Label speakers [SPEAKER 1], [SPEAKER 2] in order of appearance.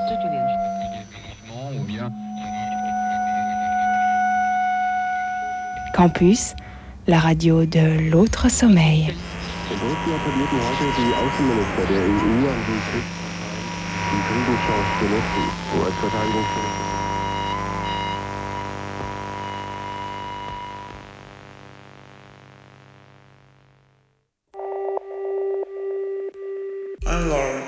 [SPEAKER 1] Ou bien
[SPEAKER 2] Campus, la radio de l'autre sommeil.
[SPEAKER 3] In Brüssel appellierten heute die Außenminister der EU an die Kriegsparteien, die Friedenschance zu nutzen. US-Verteidigungsminister.
[SPEAKER 4] I'm Lord.